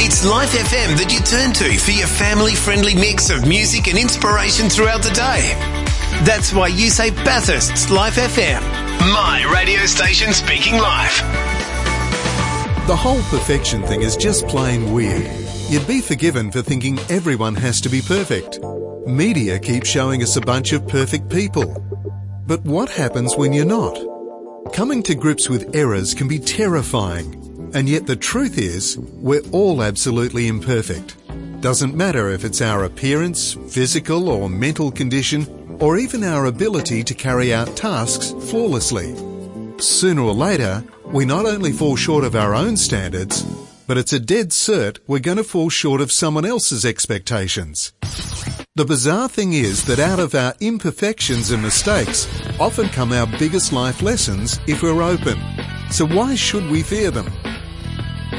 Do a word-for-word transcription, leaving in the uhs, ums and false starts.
It's Life F M that you turn to for your family-friendly mix of music and inspiration throughout the day. That's why you say Bathurst's Life F M. My radio station speaking life. The whole perfection thing is just plain weird. You'd be forgiven for thinking everyone has to be perfect. Media keeps showing us a bunch of perfect people. But what happens when you're not? Coming to grips with errors can be terrifying. And yet the truth is, we're all absolutely imperfect. Doesn't matter if it's our appearance, physical or mental condition, or even our ability to carry out tasks flawlessly. Sooner or later, we not only fall short of our own standards, but it's a dead cert we're going to fall short of someone else's expectations. The bizarre thing is that out of our imperfections and mistakes often come our biggest life lessons if we're open. So why should we fear them?